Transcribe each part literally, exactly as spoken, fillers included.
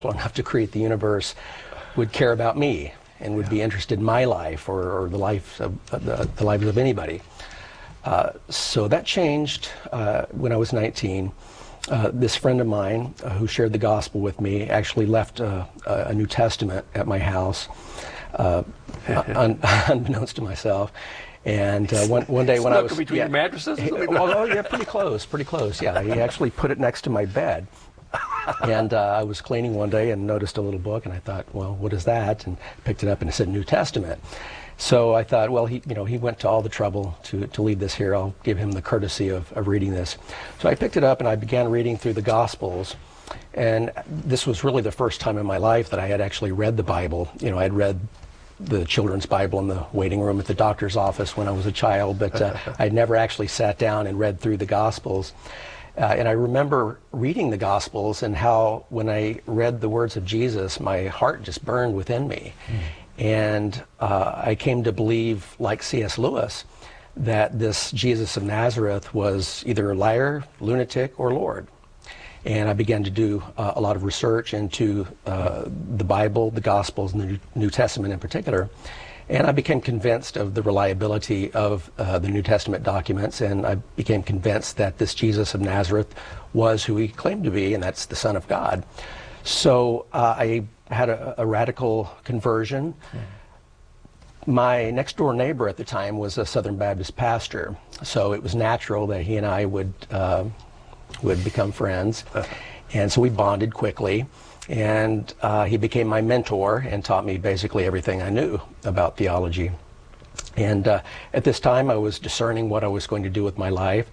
enough to create the universe would care about me and would yeah. be interested in my life or, or the life of uh, the, the lives of anybody. Uh, so that changed uh, when I was nineteen. Uh, this friend of mine uh, who shared the gospel with me actually left uh, a New Testament at my house, uh, un unbeknownst to myself. And uh, one, one day when I was between yeah, your mattresses, he, oh, oh yeah, pretty close, pretty close. Yeah, he actually put it next to my bed. And uh, I was cleaning one day and noticed a little book, and I thought, well, what is that? And picked it up, and it said New Testament. So I thought, well, he, you know, he went to all the trouble to, to leave this here. I'll give him the courtesy of, of reading this. So I picked it up, and I began reading through the Gospels. And this was really the first time in my life that I had actually read the Bible. You know, I had read the children's Bible in the waiting room at the doctor's office when I was a child, but uh, I'd never actually sat down and read through the Gospels. Uh, and I remember reading the Gospels and how when I read the words of Jesus, my heart just burned within me. Mm. And uh, I came to believe, like C S Lewis, that this Jesus of Nazareth was either a liar, lunatic, or Lord. And I began to do uh, a lot of research into uh, the Bible, the Gospels, and the New Testament in particular. And I became convinced of the reliability of uh, the New Testament documents, and I became convinced that this Jesus of Nazareth was who he claimed to be, and that's the Son of God. So uh, I had a, a radical conversion. Mm-hmm. My next door neighbor at the time was a Southern Baptist pastor, so it was natural that he and I would, uh, would become friends. And so we bonded quickly. And uh, he became my mentor and taught me basically everything I knew about theology. And uh, at this time, I was discerning what I was going to do with my life.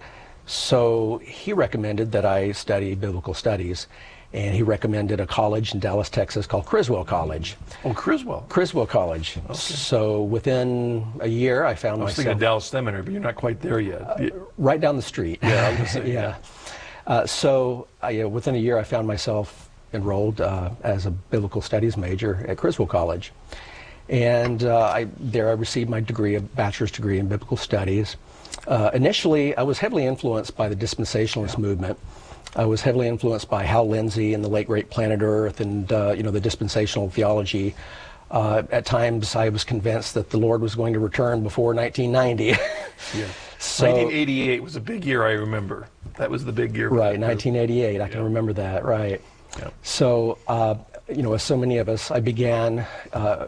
So he recommended that I study biblical studies. And he recommended a college in Dallas, Texas called Criswell College. Oh, Criswell. Criswell College. Okay. So within a year, I found myself... I was myself, thinking of Dallas Seminary, but you're not quite there yet. Uh, right down the street. Yeah, I was gonna say, yeah. yeah. Uh, so uh, you know, within a year, I found myself enrolled uh, as a biblical studies major at Criswell College. And uh, I, there I received my degree, a bachelor's degree in biblical studies. Uh, initially, I was heavily influenced by the dispensationalist yeah. movement. I was heavily influenced by Hal Lindsey and the late great Planet Earth and uh, you know, the dispensational theology. Uh, at times, I was convinced that the Lord was going to return before nineteen ninety. yeah. So, nineteen eighty-eight was a big year, I remember. That was the big year. Right, nineteen eighty-eight, I yeah. can remember that, right. Yeah. So, uh, you know, as so many of us, I began uh,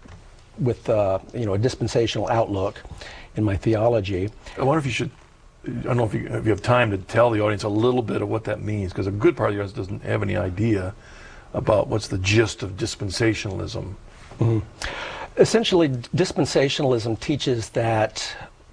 with, uh, you know, a dispensational outlook in my theology. I wonder if you should, I don't know if you, if you have time to tell the audience a little bit of what that means, because a good part of the audience doesn't have any idea about what's the gist of dispensationalism. Mm-hmm. Essentially, dispensationalism teaches that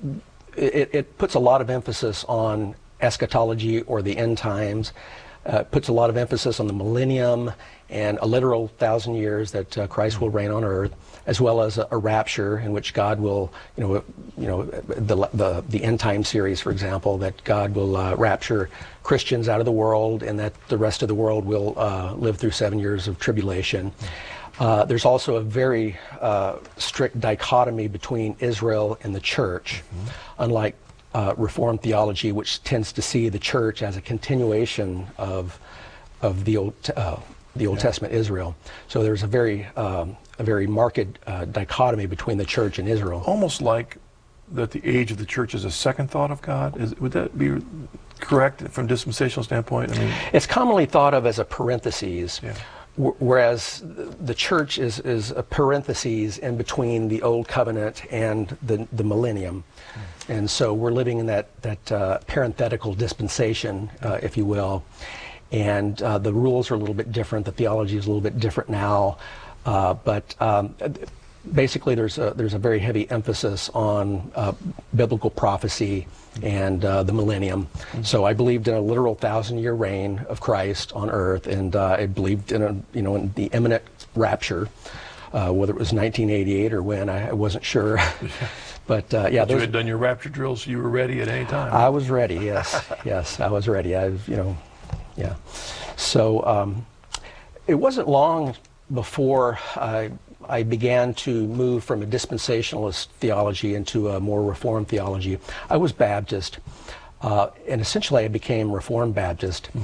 it, it puts a lot of emphasis on eschatology or the end times. Uh, puts a lot of emphasis on the millennium and a literal thousand years that uh, Christ will reign on earth, as well as a, a rapture in which God will, you know, you know, the the, the end time series, for example, that God will uh, rapture Christians out of the world, and that the rest of the world will uh, live through seven years of tribulation. Uh, there's also a very uh, strict dichotomy between Israel and the church, mm-hmm. unlike Uh, Reformed theology, which tends to see the church as a continuation of of the old uh, the Old yeah. Testament Israel. So there's a very um, a very marked uh, dichotomy between the church and Israel. Almost like that the age of the church is a second thought of God. Is, would that be correct from dispensational standpoint? I mean, it's commonly thought of as a parenthesis. Yeah. Whereas the church is, is a parenthesis in between the Old Covenant and the, the millennium. Mm. And so we're living in that, that uh, parenthetical dispensation, uh, if you will. And uh, the rules are a little bit different. The theology is a little bit different now. Uh, but um, basically there's a, there's a very heavy emphasis on uh, biblical prophecy and uh, the millennium. Mm-hmm. So I believed in a literal thousand-year reign of Christ on earth, and uh, I believed in a, you know, in the imminent rapture, uh, whether it was nineteen eighty-eight or when, I, I wasn't sure. But uh, yeah, but you had done your rapture drills, so you were ready at any time. I was ready. Yes, yes, I was ready. I, you know, yeah. So um, it wasn't long before I. I began to move from a dispensationalist theology into a more Reformed theology. I was Baptist, uh, and essentially I became Reformed Baptist. Mm.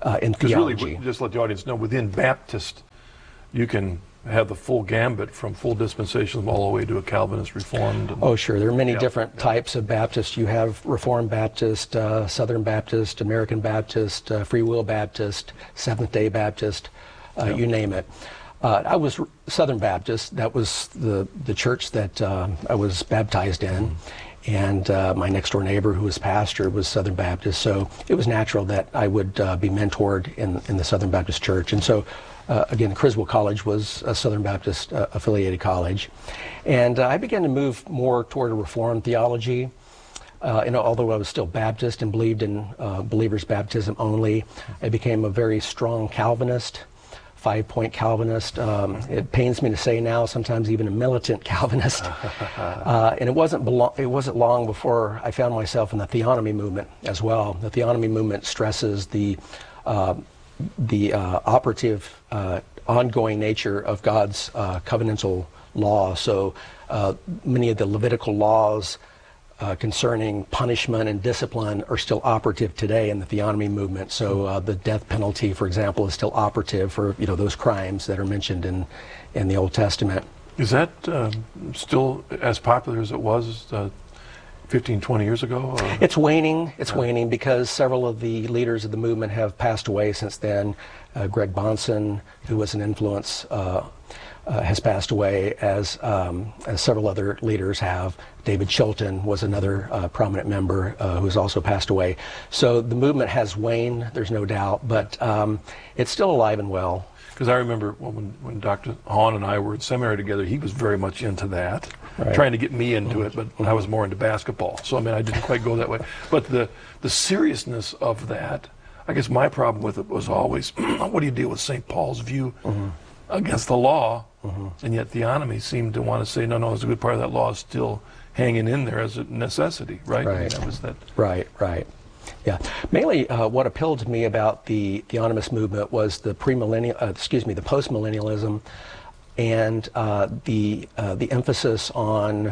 uh, in Because theology. really, just let the audience know, within Baptist, you can have the full gambit from full dispensationalism all the way to a Calvinist Reformed. And, Oh, sure. There are many Yeah, different yeah. types of Baptist. You have Reformed Baptist, uh, Southern Baptist, American Baptist, uh, Free Will Baptist, Seventh-day Baptist, uh, Yeah. you name it. Uh, I was Southern Baptist. That was the, the church that uh, I was baptized in. And uh, my next door neighbor, who was pastor, was Southern Baptist. So it was natural that I would uh, be mentored in, in the Southern Baptist Church. And so Uh, again, Criswell College was a Southern Baptist uh, affiliated college. And uh, I began to move more toward a Reformed theology. Uh, and although I was still Baptist and believed in uh, believers' baptism only, I became a very strong Calvinist, five-point Calvinist. Um, it pains me to say now, sometimes even a militant Calvinist. uh, and it wasn't, belo- it wasn't long before I found myself in the theonomy movement as well. The theonomy movement stresses the uh, the uh, operative, uh, ongoing nature of God's uh, covenantal law. So uh, many of the Levitical laws uh, concerning punishment and discipline are still operative today in the theonomy movement. So uh, the death penalty, for example, is still operative for you know those crimes that are mentioned in, in the Old Testament. Is that uh, still as popular as it was uh, fifteen, twenty years ago? Or? It's waning. It's Yeah. waning because several of the leaders of the movement have passed away since then. Uh, Greg Bonson, who was an influence, uh, uh, has passed away, as um, as several other leaders have. David Chilton was another uh, prominent member uh, who has also passed away. So the movement has waned, there's no doubt, but um, it's still alive and well. Because I remember when, when Doctor Hahn and I were at seminary together, he was very much into that, Right. trying to get me into it, but I was more into basketball. So, I mean, I didn't quite go that way. But the, the seriousness of that, I guess my problem with it was always, what do you deal with Saint Paul's view mm-hmm. against the law? Mm-hmm. And yet theonomy seemed to want to say, no, no, there's a good part of that law is still hanging in there as a necessity, right? Right. I mean, that was that. Right, right. Yeah, mainly uh, what appealed to me about the theonomist movement was the premillennial, uh, excuse me, the postmillennialism, and uh, the uh, the emphasis on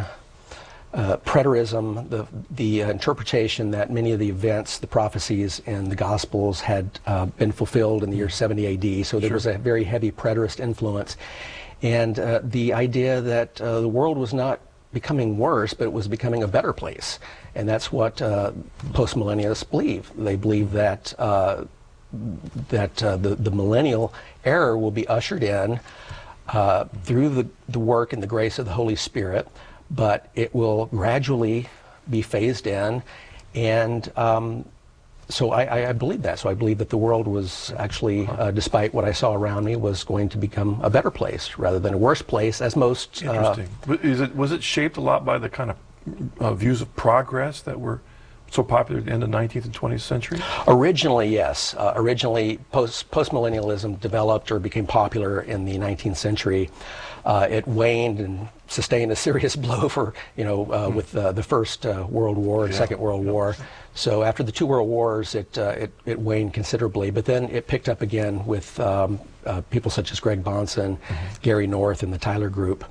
uh, preterism, the the uh, interpretation that many of the events, the prophecies in the Gospels had uh, been fulfilled in the year seventy A D. So there Sure. was a very heavy preterist influence, and uh, the idea that uh, the world was not becoming worse, but it was becoming a better place. And that's what uh, postmillennialists believe. They believe that uh, that uh, the, the millennial era will be ushered in uh, through the, the work and the grace of the Holy Spirit, but it will gradually be phased in. And um, so I, I, I believe that. So I believe that the world was actually, uh, despite what I saw around me, was going to become a better place rather than a worse place, as most... Uh, Interesting. But Is it, was it shaped a lot by the kind of uh, views of progress that were so popular at the end of the nineteenth and twentieth century? Originally, yes. Uh, originally, post postmillennialism developed or became popular in the nineteenth century. Uh, it waned and sustained a serious blow for, you know, uh, mm. with uh, the First uh, World War and Yeah. Second World Yeah. War. So after the two World Wars, it, uh, it it waned considerably. But then it picked up again with um, uh, people such as Greg Bonson, mm-hmm. Gary North, and the Tyler Group.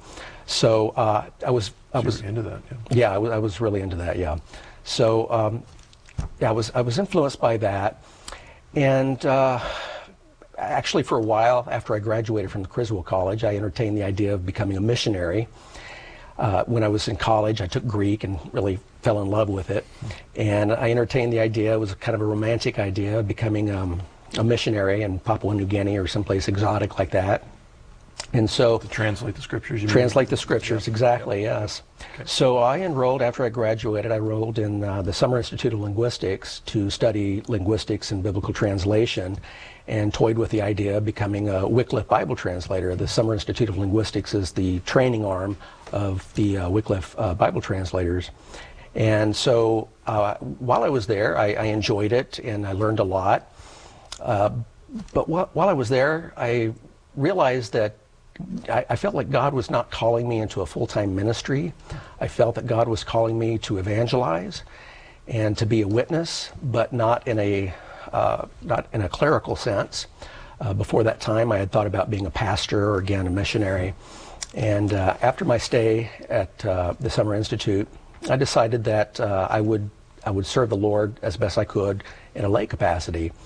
So uh, I was I So was you're into that. Yeah. Yeah, I was, I was really into that, yeah. So, um, yeah, I was, I was influenced by that. And uh, actually, for a while, after I graduated from the Criswell College, I entertained the idea of becoming a missionary. Uh, when I was in college, I took Greek and really fell in love with it. And I entertained the idea, it was kind of a romantic idea, of becoming um, a missionary in Papua New Guinea or someplace exotic like that. And so... To translate the scriptures? You Translate mean? the scriptures, Yeah. exactly, yes. Okay. So I enrolled, after I graduated, I enrolled in uh, the Summer Institute of Linguistics to study linguistics and biblical translation, and toyed with the idea of becoming a Wycliffe Bible translator. The Summer Institute of Linguistics is the training arm of the uh, Wycliffe uh, Bible translators. And so uh, while I was there, I, I enjoyed it, and I learned a lot. Uh, but wh while I was there, I realized that I, I felt like God was not calling me into a full-time ministry. I felt that God was calling me to evangelize and to be a witness, but not in a uh, not in a clerical sense. Uh, before that time, I had thought about being a pastor or again a missionary. And uh, after my stay at uh, the Summer Institute, I decided that uh, I would I would serve the Lord as best I could in a lay capacity.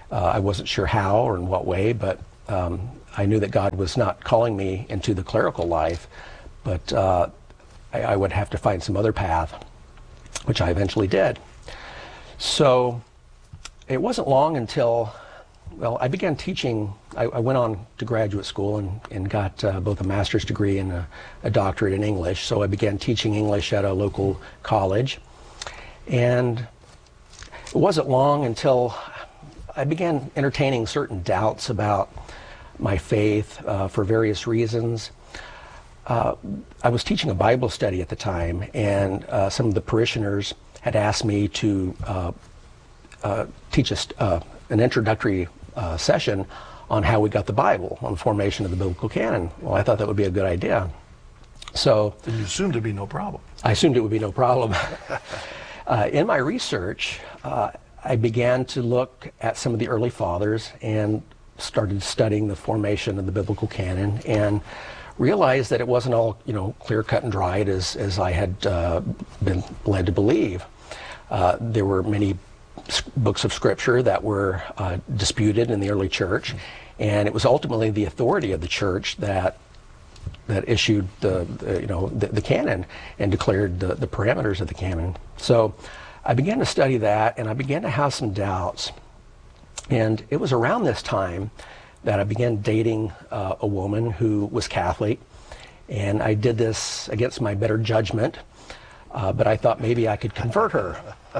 Uh, I wasn't sure how or in what way, but um, I knew that God was not calling me into the clerical life, but uh, I, I would have to find some other path, which I eventually did. So it wasn't long until, well, I began teaching. I, I went on to graduate school and, and got uh, both a master's degree and a, a doctorate in English. So I began teaching English at a local college. And it wasn't long until I began entertaining certain doubts about my faith uh, for various reasons. Uh, I was teaching a Bible study at the time, and uh, some of the parishioners had asked me to uh, uh, teach us uh, an introductory uh, session on how we got the Bible, on the formation of the biblical canon. Well, I thought that would be a good idea. So And you assumed it'd be no problem. I assumed it would be no problem. uh, in my research, uh, I began to look at some of the early fathers and started studying the formation of the biblical canon, and realized that it wasn't all, you know, clear cut and dried as, as I had uh, been led to believe. Uh, there were many books of scripture that were uh, disputed in the early church, and it was ultimately the authority of the church that that issued the, the you know the, the canon and declared the, the parameters of the canon. So I began to study that, and I began to have some doubts. And it was around this time that I began dating uh, a woman who was Catholic, and I did this against my better judgment, uh, but I thought maybe I could convert her.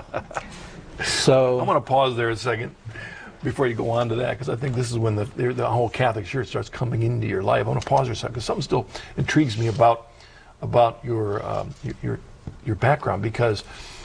So I want to pause there a second before you go on to that, because I think this is when the, the whole Catholic Church starts coming into your life. I want to pause there a second, because something still intrigues me about about your um, your, your your background, because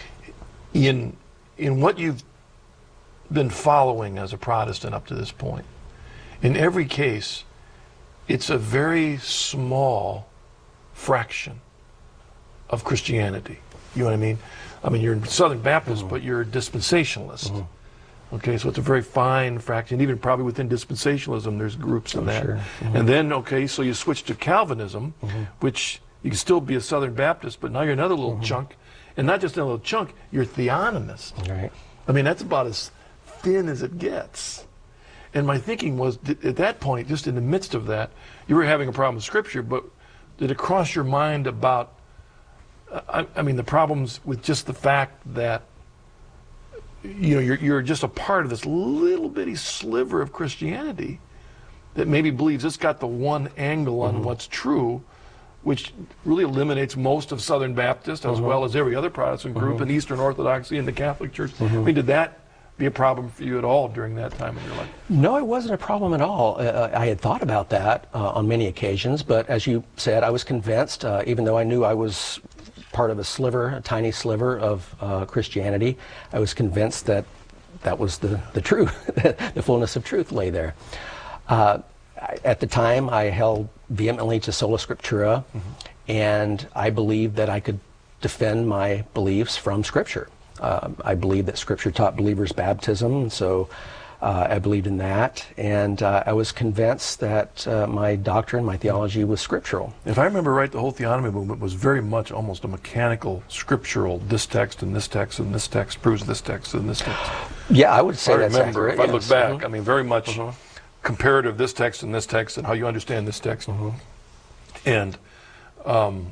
in in what you've been following as a Protestant up to this point, in every case, it's a very small fraction of Christianity. You know what I mean? I mean, you're Southern Baptist, mm-hmm. but you're a dispensationalist. Mm-hmm. Okay, so it's a very fine fraction. Even probably within dispensationalism, there's groups in oh, that. Sure. Mm-hmm. And then, okay, so you switch to Calvinism, mm-hmm. which you can still be a Southern Baptist, but now you're another little mm-hmm. chunk. And not just a little chunk, you're theonomist. Right. I mean, that's about as thin as it gets. And my thinking was, at that point, just in the midst of that, you were having a problem with Scripture, but did it cross your mind about, uh, I, I mean, the problems with just the fact that, you know, you're, you're just a part of this little bitty sliver of Christianity that maybe believes it's got the one angle on mm-hmm. what's true, which really eliminates most of Southern Baptist, as mm-hmm. well as every other Protestant group, mm-hmm. and Eastern Orthodoxy and the Catholic Church. Mm-hmm. I mean, did that be a problem for you at all during that time in your life? No, it wasn't a problem at all. Uh, I had thought about that uh, on many occasions, but as you said, I was convinced, uh, even though I knew I was part of a sliver, a tiny sliver of uh, Christianity, I was convinced that that was the, the truth, the fullness of truth lay there. Uh, at the time, I held vehemently to sola scriptura, mm-hmm. and I believed that I could defend my beliefs from Scripture. Uh, I believe that Scripture taught believers baptism, so uh, I believed in that, and uh, I was convinced that uh, my doctrine, my theology was scriptural. If I remember right, the whole theonomy movement was very much almost a mechanical, scriptural, this text and this text and this text proves this text and this text. Yeah, I would say I that's remember, accurate. if I look yes. back, Mm-hmm. I mean, very much mm-hmm. comparative this text and this text and how you understand this text. Mm-hmm. And, um,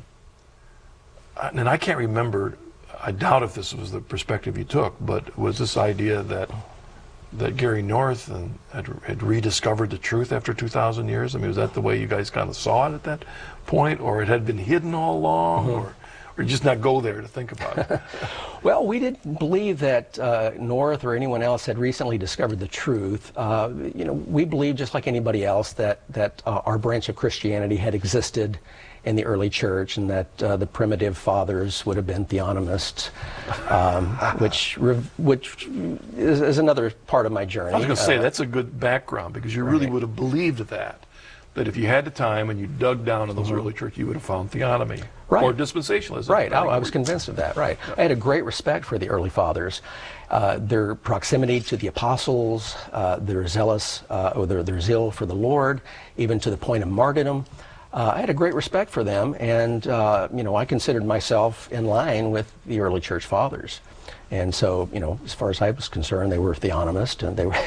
and I can't remember, I doubt if this was the perspective you took, but was this idea that that Gary North and had, had rediscovered the truth after two thousand years? I mean, was that the way you guys kind of saw it at that point, or it had been hidden all along, mm-hmm. or, or just not go there to think about it? Well, we didn't believe that uh, North or anyone else had recently discovered the truth. Uh, you know, we believed, just like anybody else, that that uh, our branch of Christianity had existed in the early church, and that uh, the primitive fathers would have been theonomists, um, which which is, is another part of my journey. I was going to say, uh, that's a good background, because you right. really would have believed that, that if you had the time and you dug down in those mm-hmm. early church, you would have found theonomy, right. or dispensationalism. Right, I, I was convinced of that, right. I had a great respect for the early fathers. Uh, their proximity to the apostles, uh, their zealous, uh, or their, their zeal for the Lord, even to the point of martyrdom. uh, I had a great respect for them, and uh, you know, I considered myself in line with the early church fathers. And so, you know, as far as I was concerned, they were theonomist, and they were.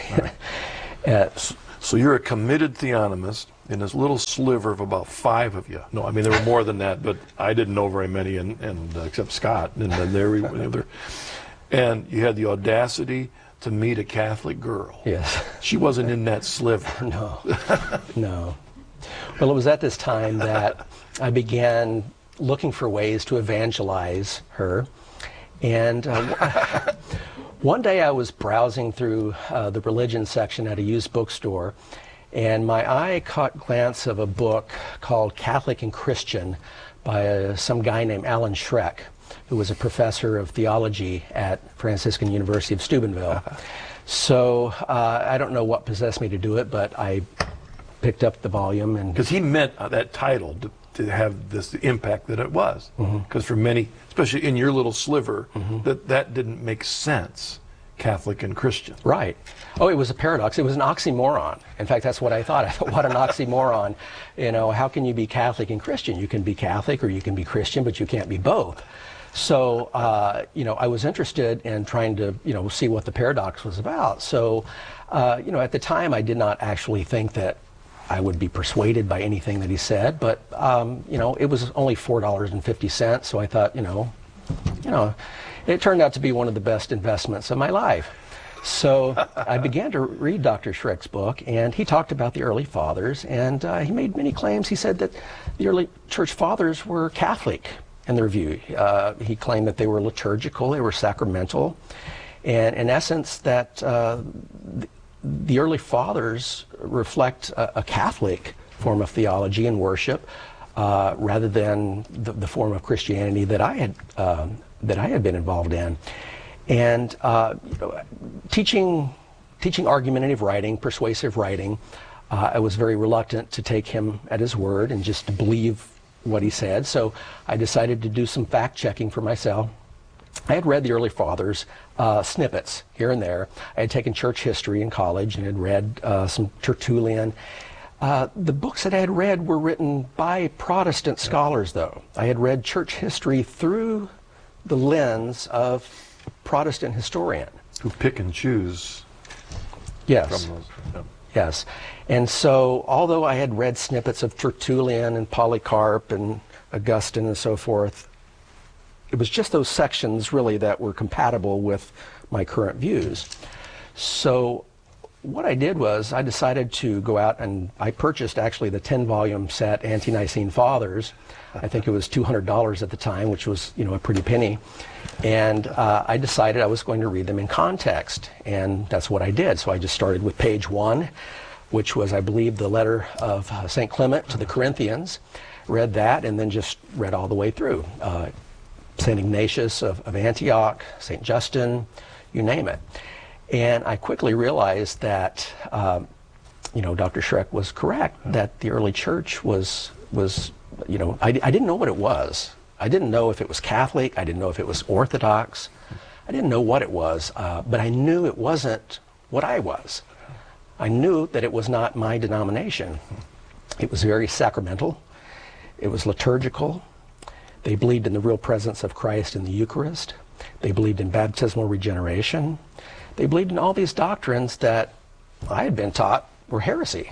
uh, So you're a committed theonomist in this little sliver of about five of you. No, I mean, there were more than that, but I didn't know very many, and, and uh, except Scott. And then there we were. And you had the audacity to meet a Catholic girl. Yes. She wasn't in that sliver. No, no. Well, it was at this time that I began looking for ways to evangelize her. And uh, one day I was browsing through uh, the religion section at a used bookstore, and my eye caught glance of a book called Catholic and Christian by uh, some guy named Alan Schreck, who was a professor of theology at Franciscan University of Steubenville. So uh, I don't know what possessed me to do it, but I picked up the volume. and Because he meant uh, that title to, to have this the impact that it was. Because mm-hmm. for many, especially in your little sliver, mm-hmm. that that didn't make sense, Catholic and Christian. Right. Oh, it was a paradox. It was an oxymoron. In fact, that's what I thought. I thought, what an oxymoron. You know, how can you be Catholic and Christian? You can be Catholic or you can be Christian, but you can't be both. So, uh, you know, I was interested in trying to, you know, see what the paradox was about. So, uh, you know, at the time, I did not actually think that I would be persuaded by anything that he said, but, um, you know, it was only four dollars and fifty cents, so I thought, you know, you know, it turned out to be one of the best investments of my life. So I began to read Doctor Schreck's book, and he talked about the early fathers, and uh, he made many claims. He said that the early church fathers were Catholic in their view. Uh, he claimed that they were liturgical, they were sacramental, and in essence that uh, the, the early fathers reflect a, a Catholic form of theology and worship uh, rather than the, the form of Christianity that I had uh, that I had been involved in. And uh, you know, teaching teaching argumentative writing, persuasive writing, uh, I was very reluctant to take him at his word and just to believe what he said. So I decided to do some fact checking for myself. I had read the early fathers, uh, snippets here and there. I had taken church history in college and had read uh, some Tertullian. Uh, the books that I had read were written by Protestant scholars, though. I had read church history through the lens of a Protestant historian. Who pick and choose yes. from those. Yeah. Yes. And so, although I had read snippets of Tertullian and Polycarp and Augustine and so forth, it was just those sections really that were compatible with my current views. So what I did was I decided to go out and I purchased actually the ten volume set Ante-Nicene Fathers. I think it was two hundred dollars at the time, which was, you know, a pretty penny. And uh, I decided I was going to read them in context, and that's what I did. So I just started with page one, which was, I believe, the letter of uh, Saint Clement to the Corinthians. Read that, and then just read all the way through. Uh, Saint Ignatius of, of Antioch, Saint Justin, you name it. And I quickly realized that, um, you know, Doctor Schreck was correct, that the early church was, was you know, I, I didn't know what it was. I didn't know if it was Catholic. I didn't know if it was Orthodox. I didn't know what it was, uh, but I knew it wasn't what I was. I knew that it was not my denomination. It was very sacramental. It was liturgical. They believed in the real presence of Christ in the Eucharist. They believed in baptismal regeneration. They believed in all these doctrines that I had been taught were heresy.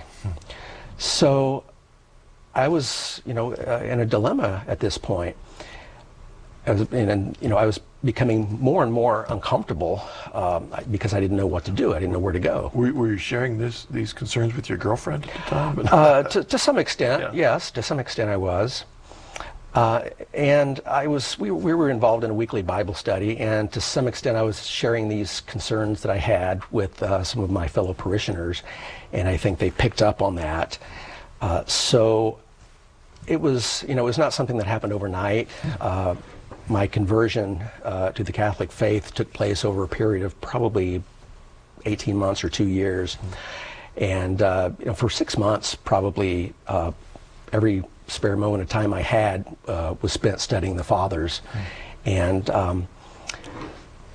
So I was, you know, uh, in a dilemma at this point. I was, and, you know, I was becoming more and more uncomfortable um, because I didn't know what to do. I didn't know where to go. Were, were you sharing this these concerns with your girlfriend at the time? uh, to, to some extent, yeah. yes. To some extent, I was. Uh, and I was, we, we were involved in a weekly Bible study, and to some extent I was sharing these concerns that I had with uh, some of my fellow parishioners, and I think they picked up on that. Uh, so it was, you know, it was not something that happened overnight. Uh, my conversion uh, to the Catholic faith took place over a period of probably eighteen months or two years. And uh, you know, for six months, probably uh, every spare moment of time I had uh, was spent studying the Fathers. Mm. And um,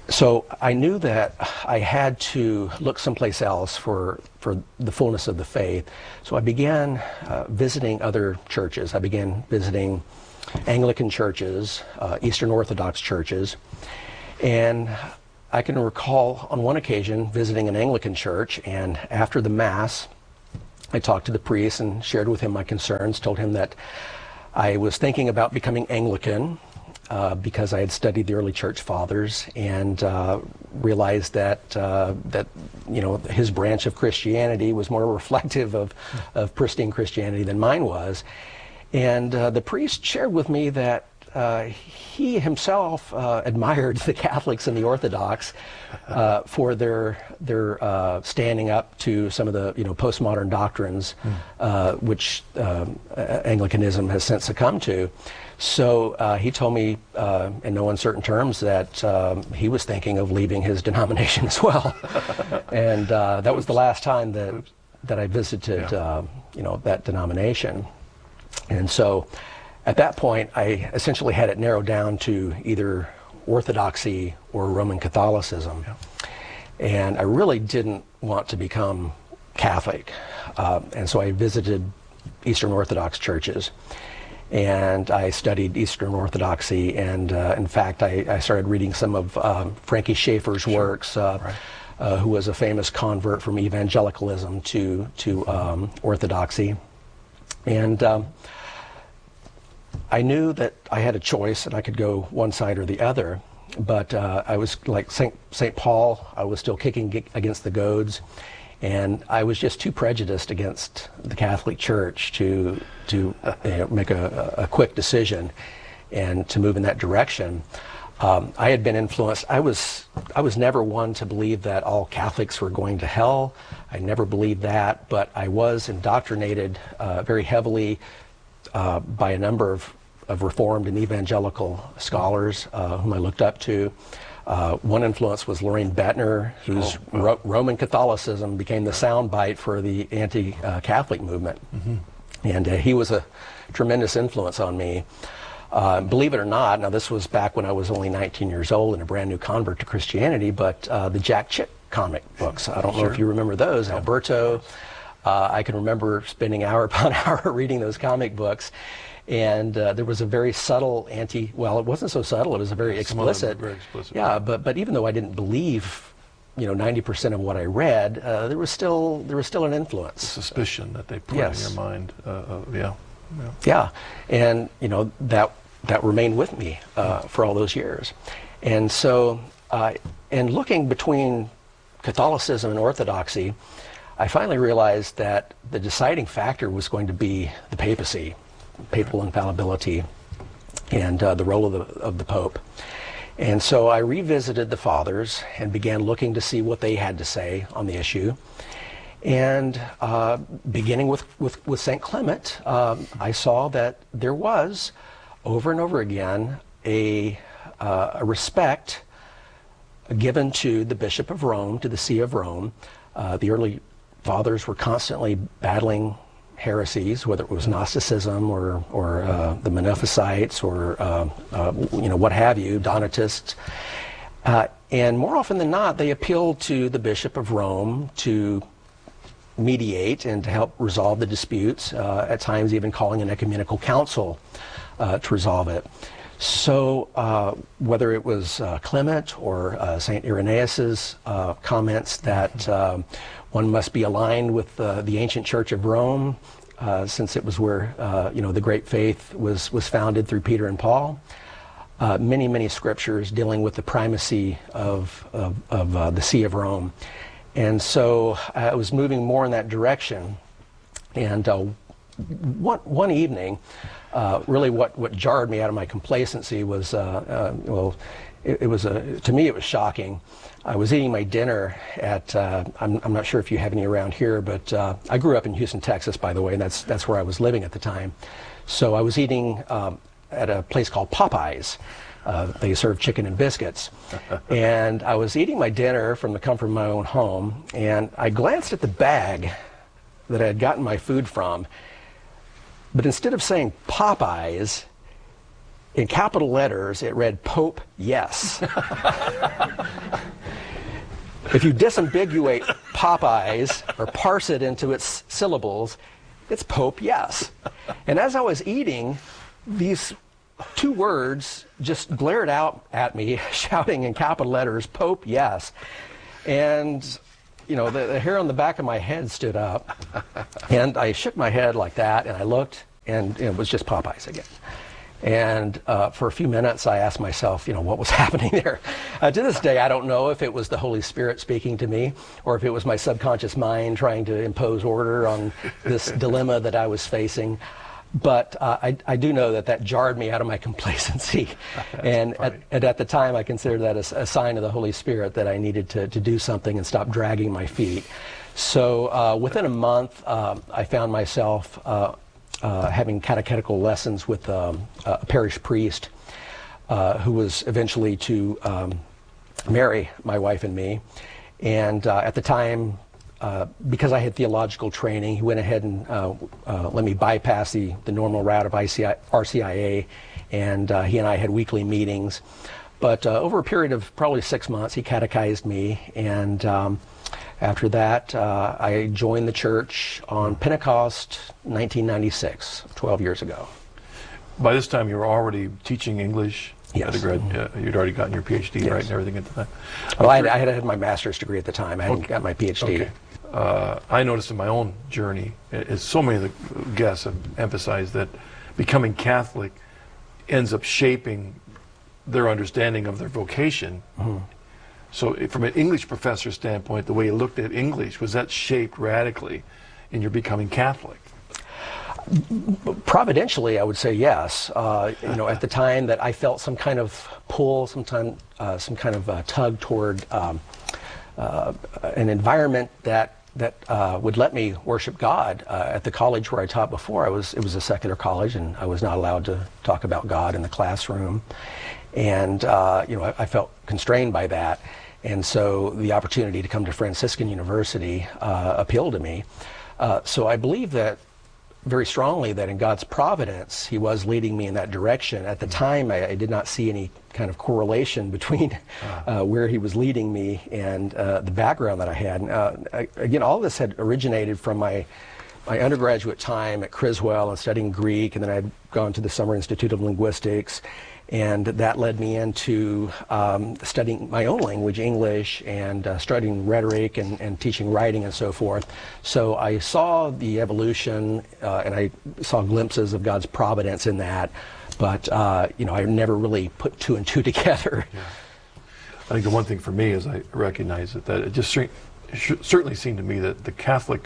so I knew that I had to look someplace else for, for the fullness of the faith. So I began uh, visiting other churches. I began visiting Anglican churches, uh, Eastern Orthodox churches, and I can recall on one occasion visiting an Anglican church, and after the Mass, I talked to the priest and shared with him my concerns, told him that I was thinking about becoming Anglican uh, because I had studied the early church fathers, and uh, realized that uh, that you know his branch of Christianity was more reflective of, of pristine Christianity than mine was. And uh, the priest shared with me that uh, he himself uh, admired the Catholics and the Orthodox uh, for their their uh, standing up to some of the you know postmodern doctrines, mm. uh, which um, Anglicanism has since succumbed to. So uh, he told me uh, in no uncertain terms that um, he was thinking of leaving his denomination as well, and uh, that was the last time that Oops. that I visited yeah. uh, you know that denomination. And so at that point, I essentially had it narrowed down to either Orthodoxy or Roman Catholicism. Yeah. And I really didn't want to become Catholic. Uh, and so I visited Eastern Orthodox churches. And I studied Eastern Orthodoxy. And uh, in fact, I, I started reading some of um, Frankie Schaeffer's sure. works, uh, right. uh, who was a famous convert from evangelicalism to, to um, Orthodoxy. And um, I knew that I had a choice and I could go one side or the other, but uh, I was like Saint Saint Paul, I was still kicking against the goads, and I was just too prejudiced against the Catholic Church to to you know, make a, a quick decision and to move in that direction. Um, I had been influenced. I was I was never one to believe that all Catholics were going to hell. I never believed that, but I was indoctrinated uh, very heavily uh, by a number of, of Reformed and evangelical scholars uh, whom I looked up to. Uh, one influence was Loraine Bettner, whose oh, oh. Ro- Roman Catholicism became the soundbite for the anti-Catholic movement. Mm-hmm. And uh, he was a tremendous influence on me. Uh, believe it or not, now this was back when I was only nineteen years old and a brand new convert to Christianity, but uh, the Jack Chick comic books, I don't know sure. if you remember those, yeah. Alberto. Uh, I can remember spending hour upon hour reading those comic books. And uh, there was a very subtle anti, well, it wasn't so subtle, it was a very explicit. Very explicit. Yeah, but, but even though I didn't believe, you know, ninety percent of what I read, uh, there was still there was still an influence. The suspicion that they put yes. in your mind, uh, uh, yeah. yeah. Yeah, and, you know, that that remained with me uh, for all those years. And so, uh, in looking between Catholicism and Orthodoxy, I finally realized that the deciding factor was going to be the papacy, papal infallibility, and uh, the role of the, of the Pope. And so I revisited the Fathers and began looking to see what they had to say on the issue. And uh, beginning with, with, with Saint Clement, um, I saw that there was, over and over again, a, uh, a respect given to the Bishop of Rome, to the See of Rome. Uh, the early Fathers were constantly battling heresies, whether it was Gnosticism or, or uh, the Monophysites or uh, uh, you know what have you, Donatists. Uh, and more often than not, they appealed to the Bishop of Rome to mediate and to help resolve the disputes, uh, at times even calling an ecumenical council uh, to resolve it. So uh, whether it was uh, Clement or uh, Saint Irenaeus's uh, comments that um, one must be aligned with uh, the ancient Church of Rome, uh, since it was where uh, you know the great faith was was founded through Peter and Paul. Uh, many many scriptures dealing with the primacy of of, of uh, the See of Rome. And so I was moving more in that direction. And uh, one, one evening, uh, really what, what jarred me out of my complacency was, uh, uh, well, it, it was, a, to me it was shocking. I was eating my dinner at, uh, I'm, I'm not sure if you have any around here, but uh, I grew up in Houston, Texas, by the way, and that's, that's where I was living at the time. So I was eating um, at a place called Popeyes. Uh, they serve chicken and biscuits. And I was eating my dinner from the comfort of my own home, and I glanced at the bag that I had gotten my food from, but instead of saying Popeyes, in capital letters, it read Pope Yes. If you disambiguate Popeyes or parse it into its syllables, it's Pope Yes. And as I was eating, these two words just glared out at me, shouting in capital letters, Pope Yes. And, you know, the, the hair on the back of my head stood up, and I shook my head like that, and I looked, and it was just Popeyes again. And uh, for a few minutes, I asked myself, you know, what was happening there? Uh, to this day, I don't know if it was the Holy Spirit speaking to me or if it was my subconscious mind trying to impose order on this dilemma that I was facing. But uh, I, I do know that that jarred me out of my complacency. and, at, and at the time, I considered that a, a sign of the Holy Spirit that I needed to, to do something and stop dragging my feet. So uh, within a month, uh, I found myself uh, Uh, having catechetical lessons with um, a parish priest uh, who was eventually to um, marry my wife and me. And uh, at the time, uh, because I had theological training, he went ahead and uh, uh, let me bypass the, the normal route of I C I, R C I A, and uh, he and I had weekly meetings. But uh, over a period of probably six months, he catechized me, and um, after that, uh, I joined the church on Pentecost nineteen ninety-six, twelve years ago. By this time, you were already teaching English? Yes. At a grad, uh, you'd already gotten your PhD, Yes. right, and everything at the time? Well, I had, I had had my master's degree at the time. I hadn't Okay. got my PhD. Okay. Uh, I noticed in my own journey, as so many of the guests have emphasized, that becoming Catholic ends up shaping their understanding of their vocation. Mm-hmm. So from an English professor standpoint, the way you looked at English, was that shaped radically in your becoming Catholic? Providentially, I would say yes. Uh, you know, at the time that I felt some kind of pull, some, time, uh, some kind of uh, tug toward um, uh, an environment that that uh, would let me worship God. Uh, at the college where I taught before, I was it was a secular college, and I was not allowed to talk about God in the classroom. And uh, you know, I, I felt constrained by that. And so the opportunity to come to Franciscan University uh, appealed to me. Uh, so I believe that very strongly that in God's providence, He was leading me in that direction. At the time, I, I did not see any kind of correlation between uh, where He was leading me and uh, the background that I had. Uh, I, again, all this had originated from my my undergraduate time at Criswell and studying Greek, and then I'd gone to the Summer Institute of Linguistics. And that led me into um, studying my own language, English, and uh, studying rhetoric and, and teaching writing and so forth. So I saw the evolution, uh, and I saw glimpses of God's providence in that. But uh, you know, I never really put two and two together. Yeah. I think the one thing for me is I recognize that, that it just cer- certainly seemed to me that the Catholic,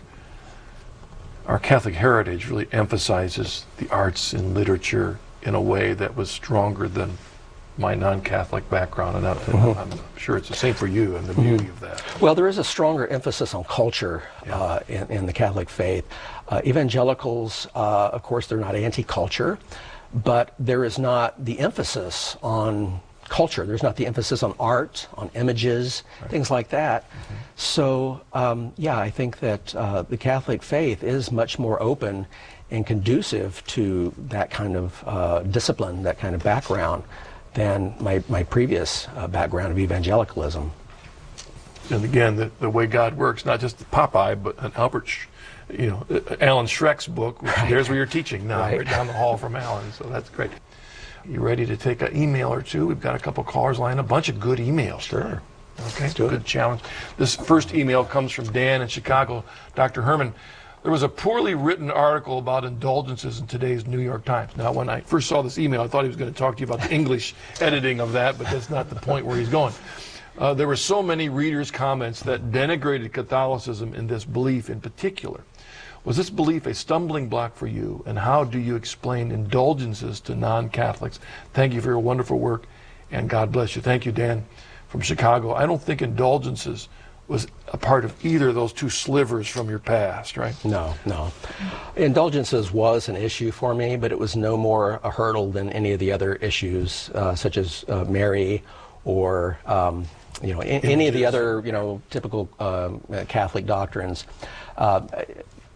our Catholic heritage really emphasizes the arts and literature in a way that was stronger than my non-Catholic background, and, I, and mm-hmm. I'm sure it's the same for you and the beauty mm-hmm. of that. Well, there is a stronger emphasis on culture yeah. uh, in, in the Catholic faith. Uh, evangelicals, uh, of course, they're not anti-culture, but there is not the emphasis on culture. There's not the emphasis on art, on images, right. things like that. Mm-hmm. So, um, yeah, I think that uh, the Catholic faith is much more open and conducive to that kind of uh, discipline, that kind of background, than my, my previous uh, background of evangelicalism. And again, the, the way God works, not just Popeye, but an Albert, Sh- you know, Alan Schreck's book, which right. there's where you're teaching now, right. right down the hall from Alan, so that's great. You ready to take an email or two? We've got a couple callers lined up, a bunch of good emails. Sure. Okay, good it. challenge. This first email comes from Dan in Chicago. Doctor Herman, there was a poorly written article about indulgences in today's New York Times. Now, when I first saw this email, I thought he was going to talk to you about the English editing of that, but that's not the point where he's going. Uh, there were so many readers' comments that denigrated Catholicism in this belief in particular. Was this belief a stumbling block for you, and how do you explain indulgences to non-Catholics? Thank you for your wonderful work, and God bless you. Thank you, Dan, from Chicago. I don't think indulgences was a part of either of those two slivers from your past, right? No, no. Indulgences was an issue for me, but it was no more a hurdle than any of the other issues, uh, such as uh, Mary or um, you know, in, any of the other, you know, typical um, Catholic doctrines. Uh,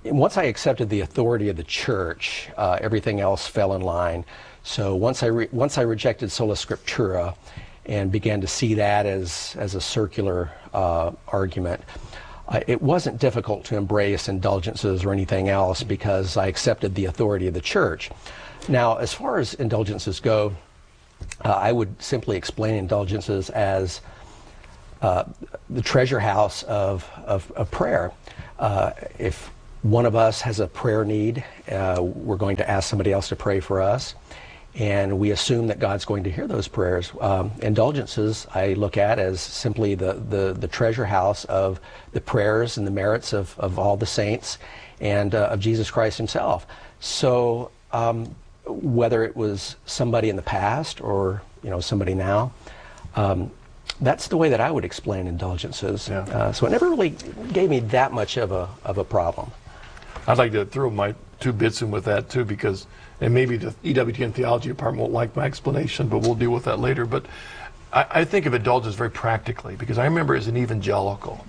once I accepted the authority of the church, uh, everything else fell in line. So once I re- once I rejected sola scriptura and began to see that as as a circular uh, argument, uh, it wasn't difficult to embrace indulgences or anything else because I accepted the authority of the church. Now, as far as indulgences go, uh, I would simply explain indulgences as uh, the treasure house of of, of prayer. Uh, if one of us has a prayer need, uh, we're going to ask somebody else to pray for us, and we assume that God's going to hear those prayers. Um, indulgences I look at as simply the, the, the treasure house of the prayers and the merits of, of all the saints and uh, of Jesus Christ himself. So um, whether it was somebody in the past or you know somebody now, um, that's the way that I would explain indulgences. Yeah. Uh, so it never really gave me that much of a of a problem. I'd like to throw my two bits in with that too, because, and maybe the E W T N theology department won't like my explanation, but we'll deal with that later. But I, I think of indulgence very practically, because I remember as an evangelical,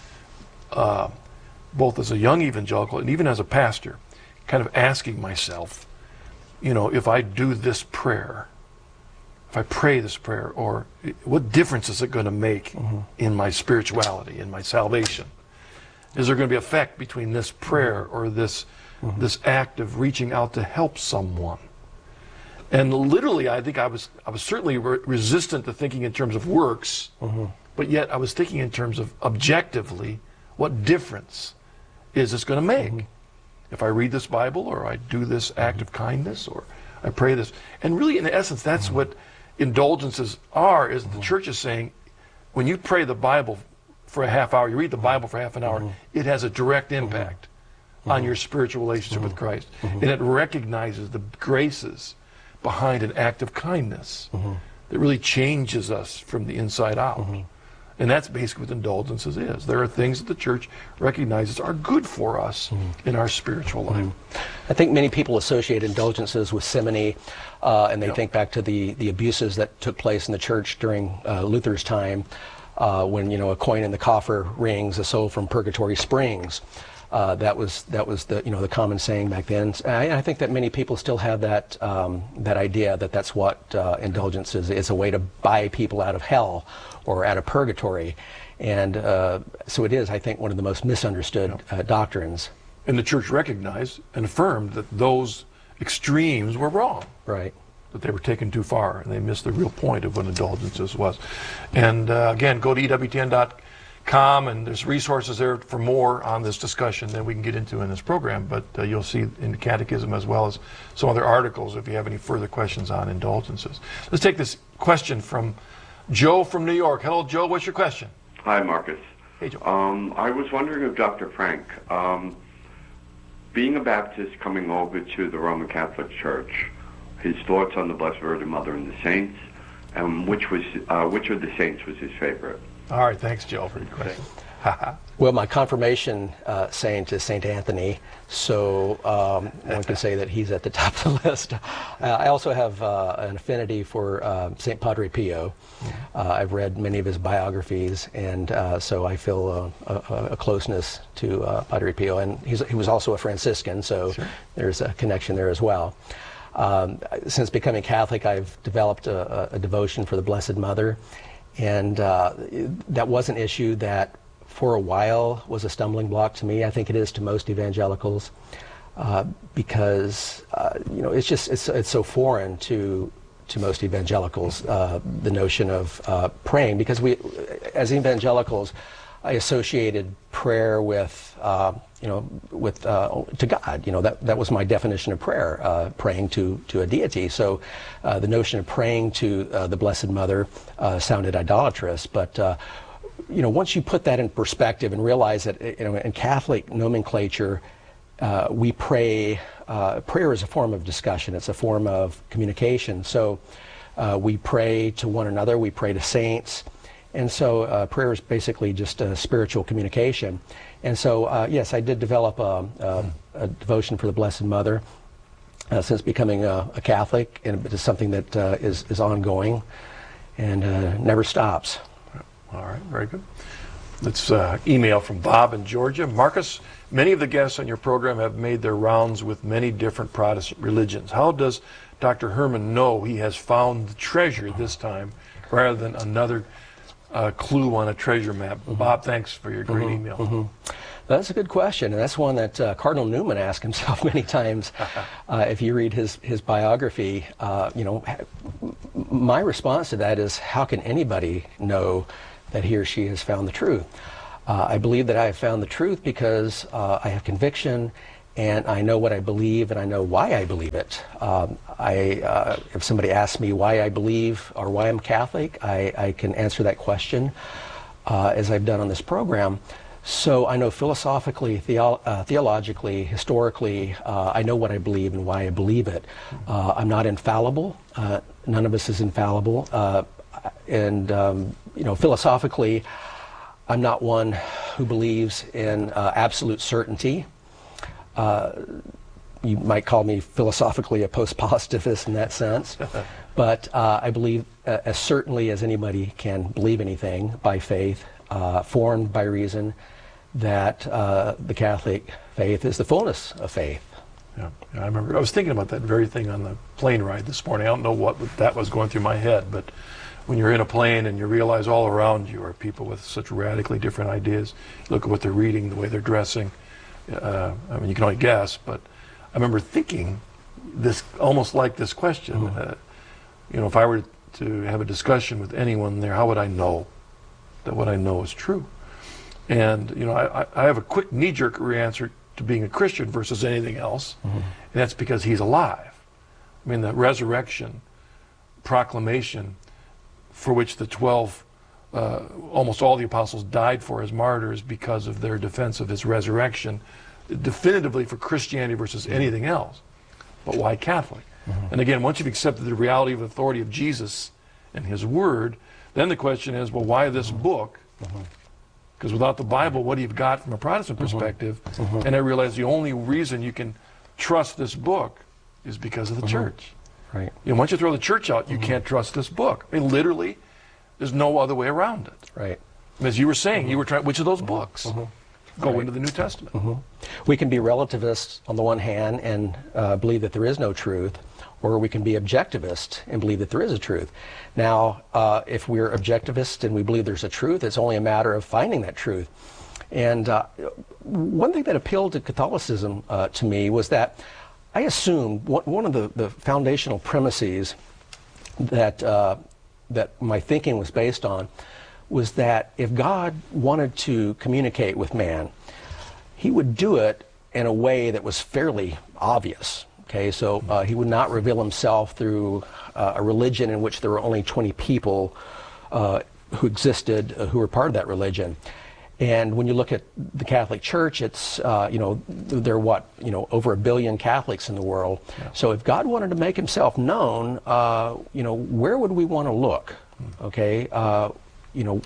uh, both as a young evangelical and even as a pastor, kind of asking myself, you know, if I do this prayer, if I pray this prayer, or what difference is it going to make mm-hmm. in my spirituality, in my salvation? Is there going to be effect between this prayer or this mm-hmm. this act of reaching out to help someone? And literally, I think I was I was certainly re- resistant to thinking in terms of works, mm-hmm. but yet I was thinking in terms of objectively, what difference is this going to make? Mm-hmm. If I read this Bible, or I do this act of kindness, or I pray this. And really, in essence, that's mm-hmm. what indulgences are, is mm-hmm. the church is saying, when you pray the Bible for a half hour, you read the Bible for half an hour, mm-hmm. it has a direct impact mm-hmm. on your spiritual relationship mm-hmm. with Christ. Mm-hmm. And it recognizes the graces behind an act of kindness mm-hmm. that really changes us from the inside out. Mm-hmm. And that's basically what indulgences is. There are things that the church recognizes are good for us mm-hmm. in our spiritual life. Mm-hmm. I think many people associate indulgences with simony, uh, and they yep. think back to the, the abuses that took place in the church during uh, Luther's time. Uh, when you know a coin in the coffer rings, a soul from purgatory springs. Uh, that was that was the you know the common saying back then. I, I think that many people still have that um, that idea that that's what uh, indulgence is. It's a way to buy people out of hell or out of purgatory, and uh, so it is. I think one of the most misunderstood uh, doctrines. And the church recognized and affirmed that those extremes were wrong. Right. That they were taken too far, and they missed the real point of what indulgences was. And uh, again, go to E W T N dot com, and there's resources there for more on this discussion than we can get into in this program, but uh, you'll see in the Catechism as well as some other articles if you have any further questions on indulgences. Let's take this question from Joe from New York. Hello, Joe. What's your question? Hi, Marcus. Hey, Joe. Um, I was wondering of Doctor Frank, um, being a Baptist coming over to the Roman Catholic Church, his thoughts on the Blessed Virgin Mother and the saints, and which was uh, which of the saints was his favorite? All right, thanks, Joe, for your question. Well, my confirmation uh, saint is Saint Anthony, so um, one can say that he's at the top of the list. Uh, I also have uh, an affinity for uh, Saint Padre Pio. Uh, I've read many of his biographies, and uh, so I feel a, a, a closeness to uh, Padre Pio. And he's, he was also a Franciscan, so sure. There's a connection there as well. Um, since becoming Catholic, I've developed a, a devotion for the Blessed Mother, and uh, that was an issue that for a while was a stumbling block to me. I think it is to most evangelicals, uh, because uh, you know it's just it's it's so foreign to to most evangelicals, uh, the notion of uh, praying, because we as evangelicals, I associated prayer with, uh, you know, with uh, to God. You know, that that was my definition of prayer, uh, praying to to a deity. So, uh, the notion of praying to uh, the Blessed Mother uh, sounded idolatrous. But uh, you know, once you put that in perspective and realize that, you know, in Catholic nomenclature, uh, we pray. Uh, prayer is a form of discussion. It's a form of communication. So, uh, we pray to one another. We pray to saints. And so uh, prayer is basically just a spiritual communication. And so, uh, yes, I did develop a, a, a devotion for the Blessed Mother uh, since becoming a, a Catholic, and it is something that uh, is, is ongoing and uh, never stops. All right, very good. Let's uh, email from Bob in Georgia. Marcus, many of the guests on your program have made their rounds with many different Protestant religions. How does Doctor Herman know he has found the treasure this time rather than another uh, clue on a treasure map? Mm-hmm. Bob, thanks for your great mm-hmm. email. Mm-hmm. That's a good question, and that's one that uh, Cardinal Newman asked himself many times. Uh, if you read his his biography, uh, you know, my response to that is, how can anybody know that he or she has found the truth? Uh, I believe that I have found the truth because uh, I have conviction, and I know what I believe, and I know why I believe it. Um, I, uh, if somebody asks me why I believe or why I'm Catholic, I, I can answer that question uh, as I've done on this program. So I know philosophically, theo uh, theologically, historically, uh, I know what I believe and why I believe it. Uh, I'm not infallible. Uh, none of us is infallible. Uh, and, um, you know, philosophically, I'm not one who believes in uh, absolute certainty. Uh, you might call me philosophically a post-positivist in that sense. But uh, I believe uh, as certainly as anybody can believe anything by faith, uh, formed by reason, that uh, the Catholic faith is the fullness of faith. Yeah, I remember. I was thinking about that very thing on the plane ride this morning. I don't know what that was going through my head, but when you're in a plane and you realize all around you are people with such radically different ideas, look at what they're reading, the way they're dressing. Uh, I mean, you can only guess, but I remember thinking this, almost like this question. Mm-hmm. uh, you know, if I were to have a discussion with anyone there, how would I know that what I know is true? And, you know, I, I have a quick knee-jerk answer to being a Christian versus anything else, mm-hmm. and that's because he's alive. I mean, the resurrection proclamation for which the twelve, uh, almost all the apostles died for as martyrs because of their defense of his resurrection, definitively for Christianity versus anything else. But why Catholic? Mm-hmm. And again, once you've accepted the reality of the authority of Jesus and his word, then the question is, well, why this mm-hmm. book? Because mm-hmm. without the Bible, what do you got from a Protestant mm-hmm. perspective? Mm-hmm. And I realized the only reason you can trust this book is because of the mm-hmm. church. Right. You know, once you throw the church out, you mm-hmm. can't trust this book. I mean, literally, there's no other way around it. Right. As you were saying, mm-hmm. you were trying. Which of those books mm-hmm. go right. into the New Testament? Mm-hmm. We can be relativists on the one hand and uh, believe that there is no truth, or we can be objectivist and believe that there is a truth. Now, uh, if we're objectivist and we believe there's a truth, it's only a matter of finding that truth. And uh, one thing that appealed to Catholicism uh, to me was that I assumed one of the, the foundational premises that, uh, that my thinking was based on was that if God wanted to communicate with man, he would do it in a way that was fairly obvious. Okay, so uh, he would not reveal himself through uh, a religion in which there were only twenty people uh, who existed, uh, who were part of that religion. And when you look at the Catholic Church, it's, uh, you know, there are what, you know, over a billion Catholics in the world. Yeah. So if God wanted to make himself known, uh, you know, where would we want to look? Okay, uh, you know,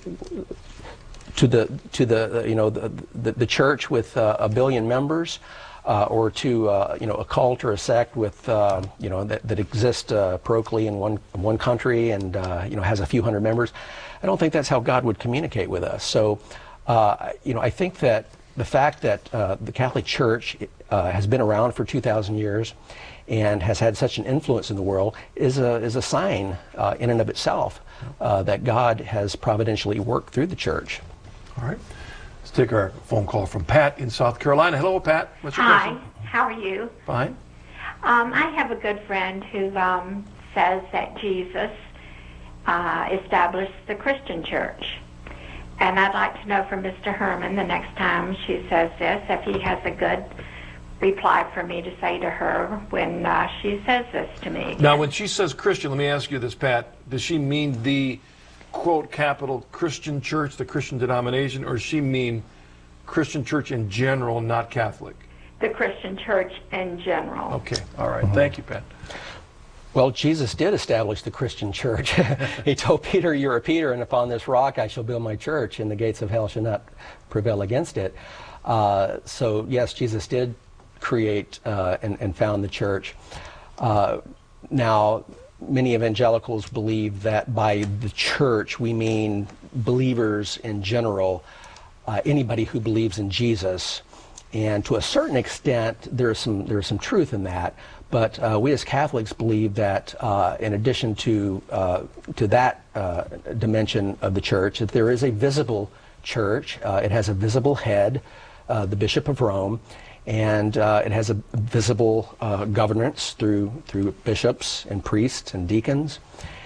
to the, to the, you know, the, the, the church with uh, a billion members, uh, or to, uh, you know, a cult or a sect with, uh, you know, that, that exists uh, parochially in one, one country and, uh, you know, has a few hundred members. I don't think that's how God would communicate with us. So, Uh, you know, I think that the fact that uh, the Catholic Church uh, has been around for two thousand years and has had such an influence in the world is a, is a sign uh, in and of itself uh, that God has providentially worked through the church. All right. Let's take our phone call from Pat in South Carolina. Hello, Pat. What's your Hi. question? How are you? Fine. Um, I have a good friend who um, says that Jesus uh, established the Christian church. And I'd like to know from Mister Herman the next time she says this, if he has a good reply for me to say to her when uh, she says this to me. Now, when she says Christian, let me ask you this, Pat. Does she mean the, quote, capital Christian church, the Christian denomination, or does she mean Christian church in general, not Catholic? The Christian church in general. Okay. All right. Mm-hmm. Thank you, Pat. Well, Jesus did establish the Christian church. He told Peter, "You're a Peter, and upon this rock I shall build my church, and the gates of hell shall not prevail against it." Uh, so, yes, Jesus did create uh, and, and found the church. Uh, now, many evangelicals believe that by the church we mean believers in general. uh, anybody who believes in Jesus. And to a certain extent, there's some there's some truth in that. But uh, we as Catholics believe that uh, in addition to uh, to that uh, dimension of the church, that there is a visible church. Uh, it has a visible head, uh, the Bishop of Rome, and uh, it has a visible uh, governance through through bishops and priests and deacons.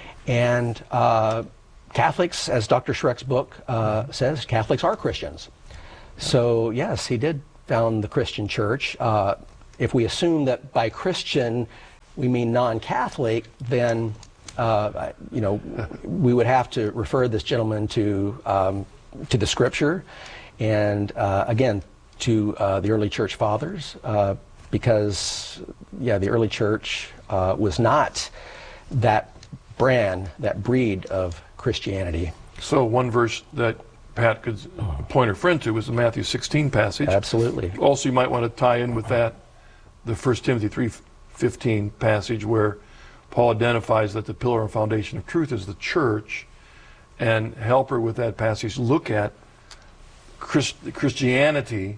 And uh, Catholics, as Doctor Schreck's book uh, says, Catholics are Christians. So yes, he did found the Christian church. Uh, if we assume that by Christian we mean non-Catholic, then uh, you know we would have to refer this gentleman to um, to the Scripture, and uh, again to uh, the early church fathers, uh, because yeah, the early church uh, was not that brand, that breed of Christianity. So one verse that Pat could point her friend to was the Matthew sixteen passage. Absolutely. Also, you might want to tie in with that the First Timothy three fifteen passage, where Paul identifies that the pillar and foundation of truth is the church, and help her with that passage look at Christ Christianity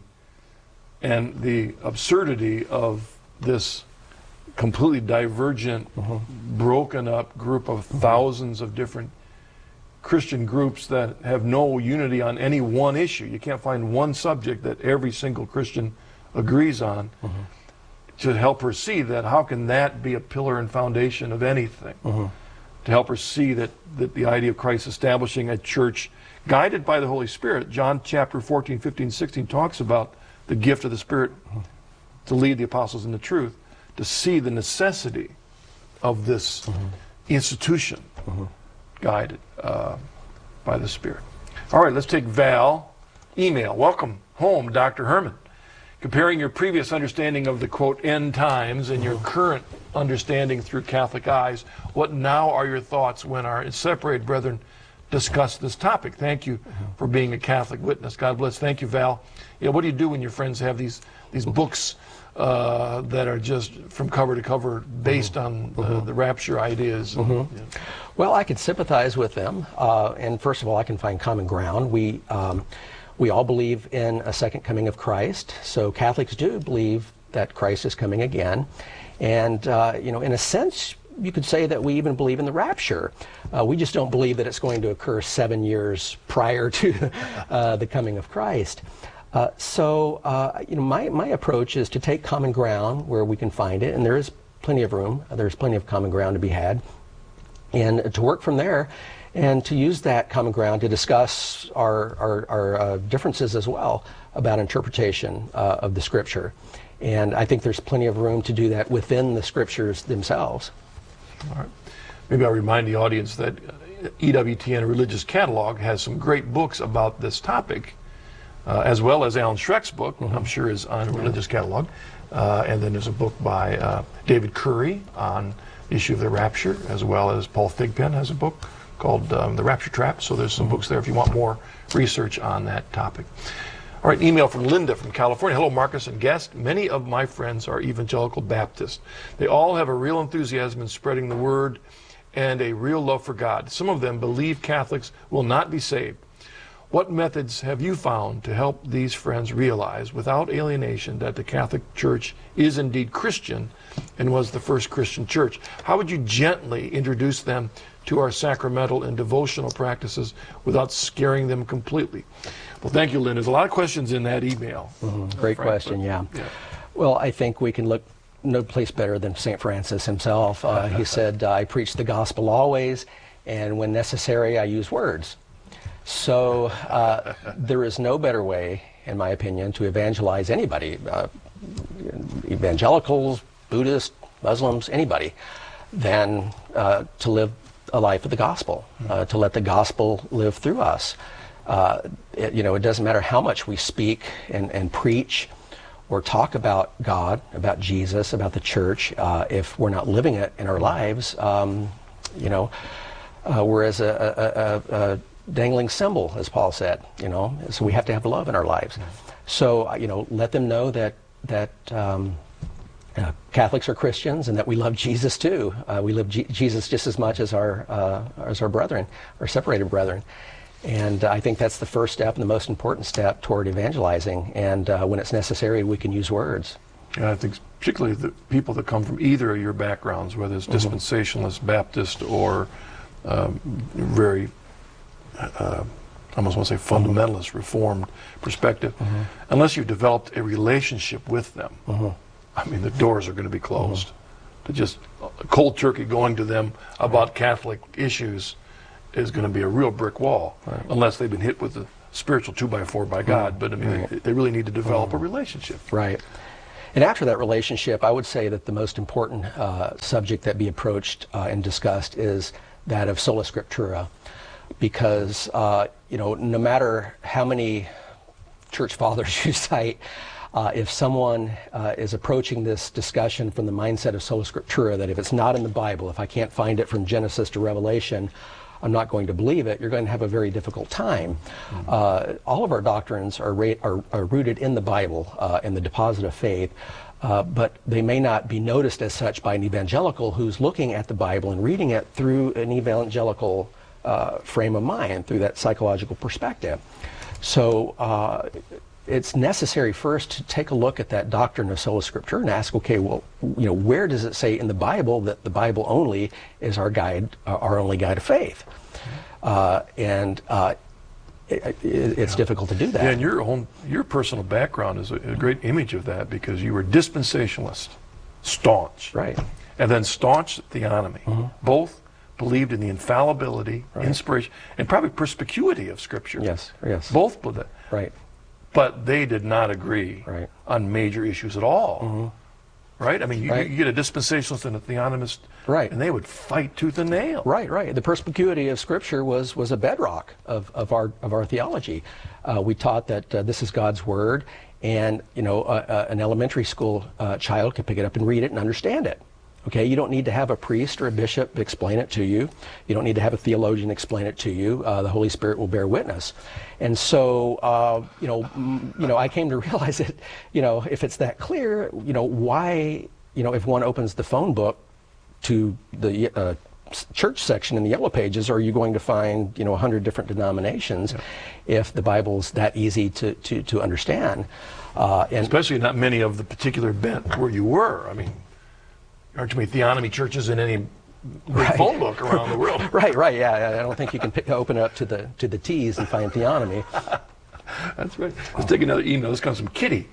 and the absurdity of this completely divergent, uh-huh. broken up group of uh-huh. thousands of different Christian groups that have no unity on any one issue. You can't find one subject that every single Christian agrees on. Uh-huh. To help her see that, how can that be a pillar and foundation of anything? Uh-huh. To help her see that, that the idea of Christ establishing a church guided by the Holy Spirit. John chapter fourteen, fifteen, sixteen talks about the gift of the Spirit uh-huh. to lead the apostles in the truth, to see the necessity of this uh-huh. institution uh-huh. guided uh, by the Spirit. All right, let's take Val. Email. Welcome home, Doctor Herman. Comparing your previous understanding of the, quote, end times and your current understanding through Catholic eyes, what now are your thoughts when our separated brethren discuss this topic? Thank you for being a Catholic witness. God bless. Thank you, Val. Yeah, what do you do when your friends have these these books uh, that are just from cover to cover based on uh, the rapture ideas? And, mm-hmm. yeah. Well, I can sympathize with them, uh, and first of all, I can find common ground. We um, we all believe in a second coming of Christ, so Catholics do believe that Christ is coming again, and uh, you know, in a sense, you could say that we even believe in the rapture. Uh, we just don't believe that it's going to occur seven years prior to uh, the coming of Christ. Uh, so, uh, you know, my, my approach is to take common ground where we can find it, and there is plenty of room. There's plenty of common ground to be had, and to work from there, and to use that common ground to discuss our, our, our uh, differences as well about interpretation uh, of the Scripture. And I think there's plenty of room to do that within the Scriptures themselves. All right. Maybe I'll remind the audience that E W T N Religious Catalog has some great books about this topic, uh, as well as Alan Schreck's book, mm-hmm. I'm sure is on Religious Catalog. Uh, and then there's a book by uh, David Curry on the issue of the rapture, as well as Paul Thigpen has a book called um, The Rapture Trap. So there's some mm-hmm. books there if you want more research on that topic. All right, email from Linda from California. Hello, Marcus and guest. Many of my friends are evangelical Baptists. They all have a real enthusiasm in spreading the word and a real love for God. Some of them believe Catholics will not be saved. What methods have you found to help these friends realize, without alienation, that the Catholic Church is indeed Christian and was the first Christian church? How would you gently introduce them to our sacramental and devotional practices without scaring them completely? Well, thank you, Lynn. There's a lot of questions in that email. Mm-hmm. Great Frank, question, but, yeah. yeah. Well, I think we can look no place better than Saint Francis himself. Uh, he said, I preach the gospel always, and when necessary, I use words. So uh, there is no better way, in my opinion, to evangelize anybody, uh, evangelicals, Buddhists, Muslims, anybody, than uh, to live a life of the gospel, uh, to let the gospel live through us. Uh, it, you know, it doesn't matter how much we speak and, and preach or talk about God, about Jesus, about the church, uh, if we're not living it in our lives, um, you know, uh, we're as a, a, a, a dangling symbol, as Paul said, you know, so we have to have love in our lives. So, you know, let them know that, that um, uh, Catholics are Christians and that we love Jesus too. Uh, we love G- Jesus just as much as our, uh, as our brethren, our separated brethren. And I think that's the first step and the most important step toward evangelizing. And uh, when it's necessary, we can use words. And I think particularly the people that come from either of your backgrounds, whether it's Mm-hmm. dispensationalist, Baptist, or um, very, uh, I almost want to say fundamentalist, Reformed perspective, Mm-hmm. unless you've developed a relationship with them, Mm-hmm. I mean, the doors are going to be closed. To just cold turkey going to them about Catholic issues is going to be a real brick wall, Right. unless they've been hit with a spiritual two by four by God. But I mean, Right. they, they really need to develop a relationship. Right. And after that relationship, I would say that the most important uh, subject that be approached uh, and discussed is that of sola scriptura, because uh, you know, no matter how many church fathers you cite, uh, if someone uh, is approaching this discussion from the mindset of sola scriptura, that if it's not in the Bible, if I can't find it from Genesis to Revelation, I'm not going to believe it, you're going to have a very difficult time. Mm-hmm. Uh, all of our doctrines are, ra- are, are rooted in the Bible, uh, in the deposit of faith, uh, but they may not be noticed as such by an evangelical who's looking at the Bible and reading it through an evangelical uh, frame of mind, through that psychological perspective. So uh, it's necessary first to take a look at that doctrine of sola scriptura and ask, okay, well, you know, where does it say in the Bible that the Bible only is our guide, uh, our only guide of faith? Uh, and uh, it, it, it's yeah. difficult to do that. Yeah, and your own, your personal background is a, a great image of that, because you were dispensationalist, staunch, right, and then staunch theonomy. Mm-hmm. Both believed in the infallibility, right. inspiration, and probably perspicuity of Scripture. Yes, yes. Both believed that. Right. But they did not agree right. on major issues at all. Mm-hmm. Right? I mean, you, right. you get a dispensationalist and a theonomist, right. and they would fight tooth and nail. Right, right. The perspicuity of Scripture was was a bedrock of, of our of our theology. Uh, we taught that uh, this is God's Word, and you know, uh, uh, an elementary school uh, child can pick it up and read it and understand it. Okay, you don't need to have a priest or a bishop explain it to you. You don't need to have a theologian explain it to you. Uh, the Holy Spirit will bear witness. And so, uh, you know, m- you know, I came to realize that, you know, if it's that clear, you know, why, you know, if one opens the phone book to the uh, church section in the Yellow Pages, are you going to find, you know, a hundred different denominations, yeah. if the Bible's that easy to to to understand? Uh, and especially not many of the particular bent where you were. I mean, aren't too many theonomy churches in any right. phone book around the world. Right, right, yeah. I don't think you can pick, open it up to the to the T's and find theonomy. That's right. Let's take another email. This comes from Kitty.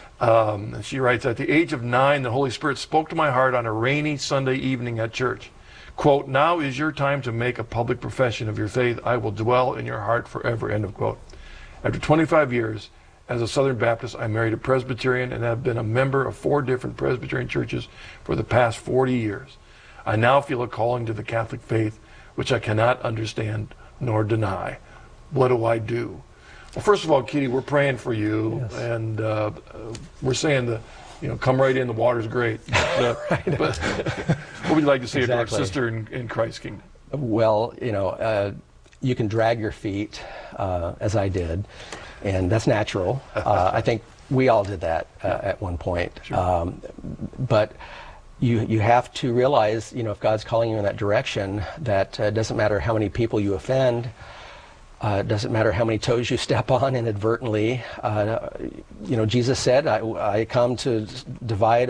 Um, she writes, at the age of nine, the Holy Spirit spoke to my heart on a rainy Sunday evening at church. Quote, now is your time to make a public profession of your faith. I will dwell in your heart forever, end of quote. After twenty-five years, as a Southern Baptist, I married a Presbyterian and have been a member of four different Presbyterian churches for the past forty years. I now feel a calling to the Catholic faith, which I cannot understand nor deny. What do I do? Well, first of all, Kitty, we're praying for you, yes. and uh, we're saying the, you know, come right in. The water's great. But, uh, right. but what would you like to say exactly. to our sister in, in Christ's kingdom? Well, you know, uh, you can drag your feet, uh, as I did. And that's natural. Uh, I think we all did that uh, at one point. Sure. Um, but you you have to realize, you know, if God's calling you in that direction, that uh, doesn't matter how many people you offend, uh, doesn't matter how many toes you step on inadvertently. Uh, you know, Jesus said, I, I come to divide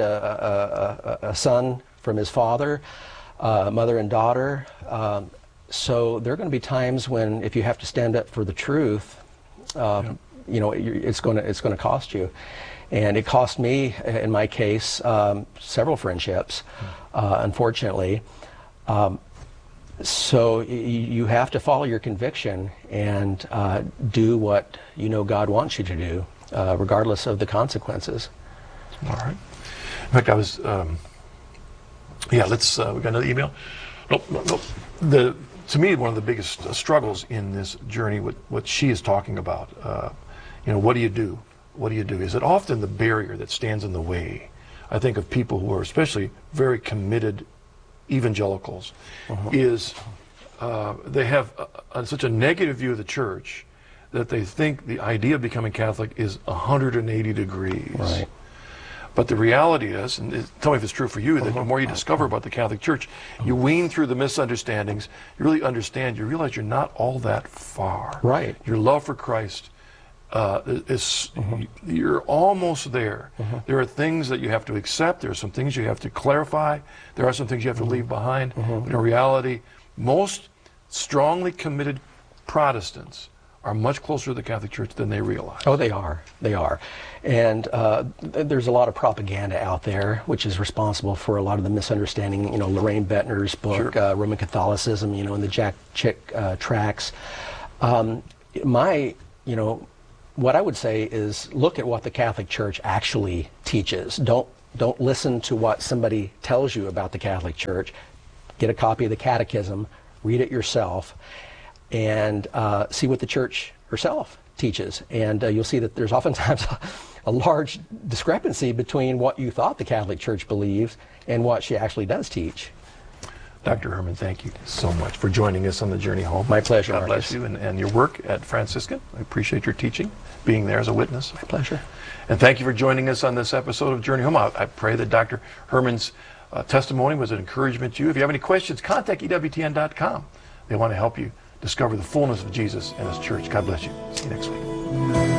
a, a, a, a son from his father, uh, mother and daughter. Um, so there are going to be times when, if you have to stand up for the truth, Uh, yeah. you know, it's going to it's going to cost you, and it cost me, in my case, um, several friendships, uh, unfortunately. Um, so y- you have to follow your conviction and uh, do what you know God wants you to do, uh, regardless of the consequences. All right. In fact, I was, um, yeah. Let's. Uh, we got another email. Nope. Nope. nope. The. To me, one of the biggest uh, struggles in this journey, what, what she is talking about, uh, you know, what do you do? What do you do? Is it often the barrier that stands in the way? I think of people who are especially very committed evangelicals, uh-huh. is uh, they have a, a, such a negative view of the church that they think the idea of becoming Catholic is one hundred eighty degrees. Right. But the reality is, and it- tell me if it's true for you, that the more you discover about the Catholic Church, you wean through the misunderstandings, you really understand, you realize you're not all that far. Right. Your love for Christ uh, is, you're almost there. There are things that you have to accept, there are some things you have to clarify, there are some things you have to leave behind. But in reality, most strongly committed Protestants are much closer to the Catholic Church than they realize. Oh, they are. They are. And uh, th- there's a lot of propaganda out there, which is responsible for a lot of the misunderstanding. You know, Lorraine Bettner's book, Sure. uh, Roman Catholicism, you know, and the Jack Chick uh, tracts. Um, my, you know, what I would say is look at what the Catholic Church actually teaches. Don't, don't listen to what somebody tells you about the Catholic Church. Get a copy of the Catechism, read it yourself, and uh, see what the Church herself teaches. And uh, you'll see that there's oftentimes a, a large discrepancy between what you thought the Catholic Church believes and what she actually does teach. Doctor Herman, thank you so much for joining us on the journey home. My pleasure, God bless Marcus. you and, and your work at Franciscan. I appreciate your teaching, being there as a witness. My pleasure. And thank you for joining us on this episode of Journey Home. I, I pray that Doctor Herman's uh, testimony was an encouragement to you. If you have any questions, contact E W T N dot com. They want to help you discover the fullness of Jesus and His church. God bless you. See you next week.